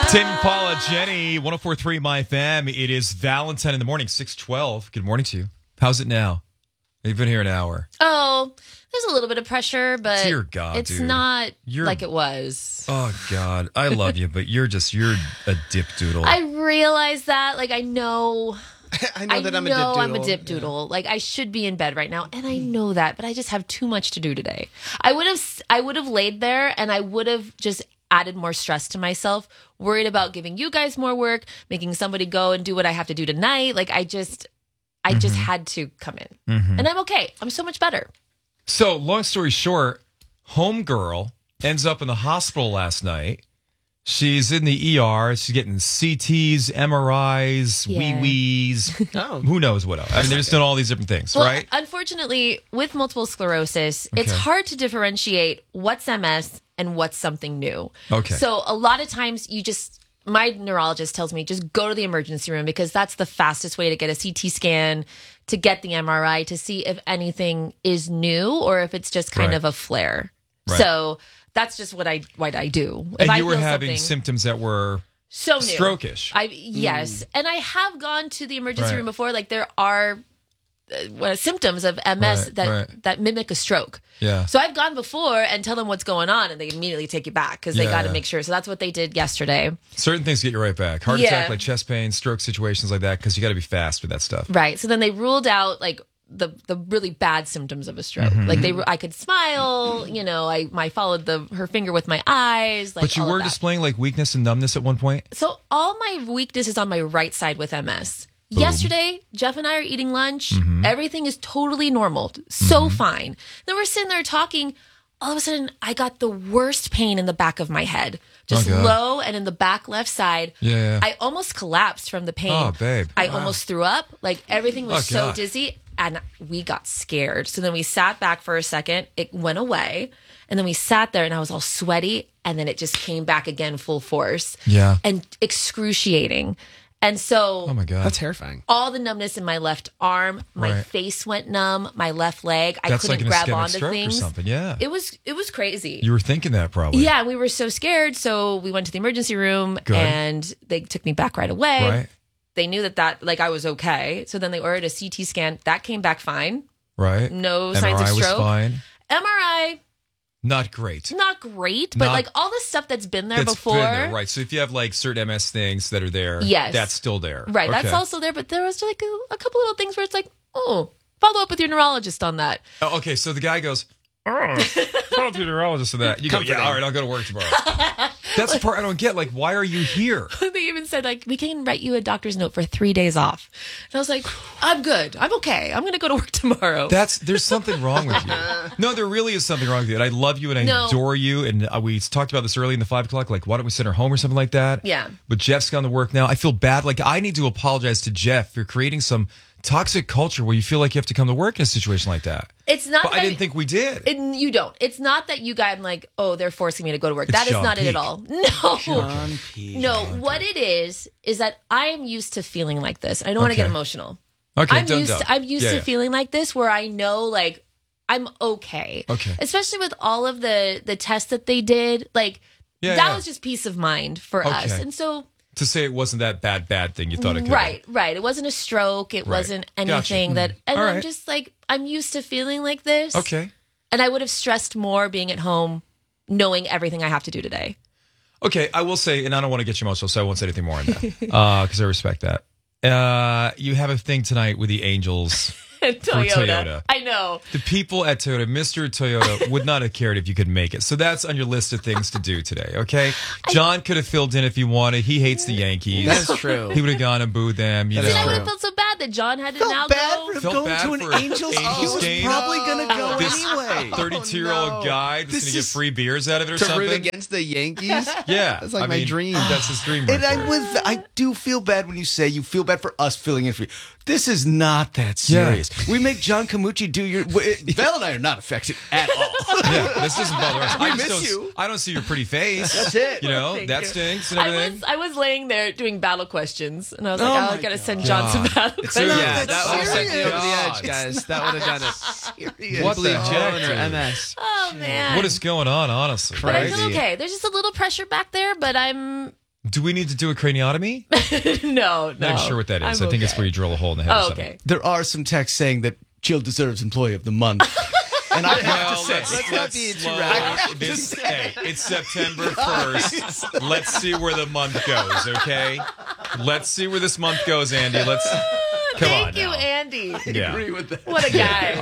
Tim, Paula, Jenny, 104.3 My FM. It is Valentine in the morning, 6:12. Good morning to you. How's it now? You've been here an hour. Oh, there's a little bit of pressure, but Dear God, it's dude. not like it was. Oh, God. I love you, but you're a dip doodle. I realize that. Like, I know I know that I'm a dip doodle. I'm a dip doodle. Like, I should be in bed right now, and I know that, but I just have too much to do today. I would have laid there, and I would have just added more stress to myself, worried about giving you guys more work, making somebody go and do what I have to do tonight. Like, I just had to come in. And I'm okay. I'm so much better. So, long story short, homegirl ends up in the hospital last night. She's in the ER. She's getting CTs, MRIs, wee-wees. Oh. Who knows what else. I mean, they're just doing all these different things, Well, right? unfortunately, with multiple sclerosis, it's hard to differentiate what's MS and what's something new. Okay. So a lot of times my neurologist tells me just go to the emergency room because that's the fastest way to get a CT scan, to get the MRI, to see if anything is new or if it's just kind of a flare. Right. So that's just what I do. If And I you were feel having something symptoms that were so new, stroke-ish. Yes. And I have gone to the emergency Right. room before. Like, there are symptoms of MS that mimic a stroke. Yeah. So I've gone before and tell them what's going on, and they immediately take you back because they got to make sure. So that's what they did yesterday. Certain things get you right back. Heart attack, like chest pain, stroke situations like that, because you got to be fast with that stuff. Right. So then they ruled out like the really bad symptoms of a stroke. Like I could smile. You know, I followed her finger with my eyes. Like, but you were displaying like weakness and numbness at one point. So all my weakness is on my right side with MS. Boom. Yesterday, Jeff and I are eating lunch. Everything is totally normal. So fine. Then we're sitting there talking. All of a sudden, I got the worst pain in the back of my head. Just low and in the back left side. Yeah. I almost collapsed from the pain. Oh, babe. I almost threw up. Like, everything was so dizzy. And we got scared. So then we sat back for a second. It went away. And then we sat there and I was all sweaty. And then it just came back again full force. Yeah. And excruciating. And so, oh my God, that's terrifying. All the numbness in my left arm, my face went numb, my left leg. I couldn't like grab onto things. Or something. Yeah, it was crazy. You were thinking that probably. Yeah, we were so scared. So we went to the emergency room and they took me back right away. Right. They knew that like I was okay. So then they ordered a CT scan. That came back fine. Right. No MRI signs of stroke. Was fine. MRI. Not great. But like all the stuff that's been there before. Right. So if you have like certain MS things that are there, that's still there. Right. Okay. That's also there. But there was like a couple little things where it's like, oh, follow up with your neurologist on that. Oh, okay. So the guy goes, follow up with your neurologist on that. You go, yeah, all right, I'll go to work tomorrow. That's the part I don't get. Like, why are you here? They even said, like, we can write you a doctor's note for 3 days off. And I was like, I'm good. I'm okay. I'm going to go to work tomorrow. There's something wrong with you. No, there really is something wrong with you. And I love you and I adore you. And we talked about this early in the 5 o'clock. Like, why don't we send her home or something like that? Yeah. But Jeff's gone to work now. I feel bad. Like, I need to apologize to Jeff for creating some toxic culture where you feel like you have to come to work in a situation like that. It's not. But I didn't think we did. You don't. It's not that you guys. I'm like, oh, they're forcing me to go to work. That is not it at all. No. What it is that I am used to feeling like this. I don't want to get emotional. Okay, I'm used to feeling like this, where I know, like, I'm okay. Okay. Especially with all of the tests that they did, like that was just peace of mind for us, and so. To say it wasn't that bad thing you thought it could be. Right. It wasn't a stroke. It wasn't anything that... And I'm just like, I'm used to feeling like this. Okay. And I would have stressed more being at home, knowing everything I have to do today. Okay, I will say, and I don't want to get you emotional, so I won't say anything more on that, because I respect that. You have a thing tonight with the Angels... Toyota. I know. The people at Toyota, Mr. Toyota, would not have cared if you could make it. So that's on your list of things to do today, okay? John could have filled in if he wanted. He hates the Yankees. That's true. He would have gone and booed them. You know. I would have felt so bad that John had to now go. Felt bad to an Angels game. He was probably going to go anyway. 32-year-old guy that's going to get free beers out of it or something. To root against the Yankees? Yeah. That's like my dream. That's his dream. And I do feel bad when you say you feel bad for us filling in for you. This is not that serious. Yeah. We make John Camucci do your... Val and I are not affected at all. Yeah, this doesn't bother us. We miss you. I don't see your pretty face. That's it. You know, that stinks and everything. I was laying there doing battle questions, and I was like, I got to send John some battle questions. Yeah, that would have sent you over the edge, guys. That would have done it. Serious. What the heck? Or MS. Oh, man. What is going on, honestly? But I feel okay. There's just a little pressure back there, but I'm Do we need to do a craniotomy? No. Not even sure what that is. I'm I think it's okay. where you drill a hole in the head or Oh, something. okay. There are some texts saying that Jill deserves Employee of the Month. And I have to say, let's not be too slow radical. this. Hey, it's September 1st. Let's see where the month goes, okay? Let's see where this month goes, Andy. Come on Thank you, now. Andy. Yeah. agree with that. What a guy.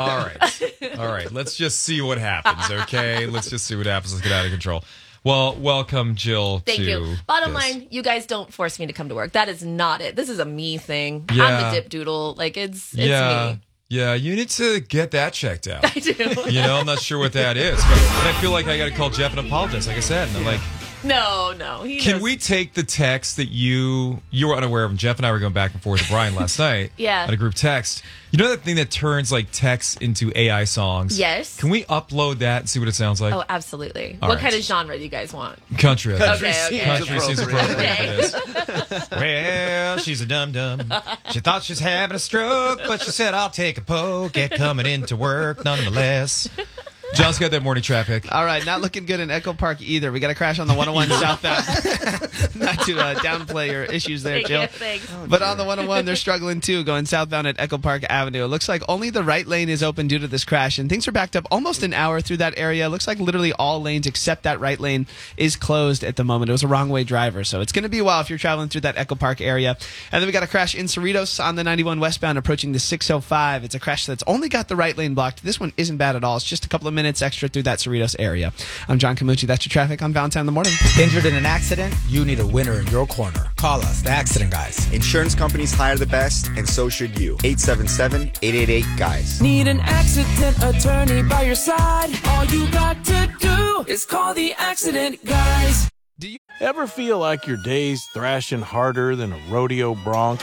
All right. Let's just see what happens, okay? Let's just see what happens. Let's get out of control. Well, welcome, Jill. Thank to you. Bottom this. line, you guys don't force me to come to work. That is not it. This is a me thing. Yeah. I'm the dip doodle. Like it's Yeah. me. Yeah, you need to get that checked out. I do. You know, I'm not sure what that is, but I feel like I got to call Jeff and apologize. Like I said, and I'm like, No. He can knows. we take the text that you were unaware of? And Jeff and I were going back and forth with Brian last night. Yeah. On a group text. You know that thing that turns like text into AI songs? Yes. Can we upload that and see what it sounds like? Oh, absolutely. All what right. kind of genre do you guys want? Country. I think. Okay. Country seems appropriate Okay. for this. Well, she's a dum-dum. She thought she was having a stroke, but she said, I'll take a poke at coming into work nonetheless. John's got that morning traffic. All right, not looking good in Echo Park either. We got a crash on the 101 southbound. Not to downplay your issues there, Jill. Yeah, thanks. But on the 101, they're struggling too, going southbound at Echo Park Avenue. It looks like only the right lane is open due to this crash, and things are backed up almost an hour through that area. It looks like literally all lanes except that right lane is closed at the moment. It was a wrong way driver, so it's going to be a while if you're traveling through that Echo Park area. And then we got a crash in Cerritos on the 91 westbound approaching the 605. It's a crash that's only got the right lane blocked. This one isn't bad at all. It's just a couple of minutes extra through that Cerritos area. I'm John Camucci. That's your traffic on Valentine in the Morning. Injured in an accident? You need a winner in your corner. Call us, the Accident Guys. Insurance companies hire the best, and so should you. 877-888-GUYS. Need an accident attorney by your side? All you got to do is call the Accident Guys. Ever feel like your day's thrashing harder than a rodeo bronc?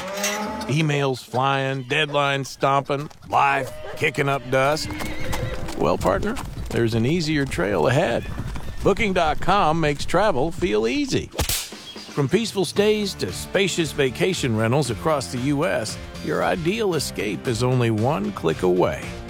Emails flying, deadlines stomping, life kicking up dust? Well, partner, there's an easier trail ahead. Booking.com makes travel feel easy. From peaceful stays to spacious vacation rentals across the U.S., your ideal escape is only one click away.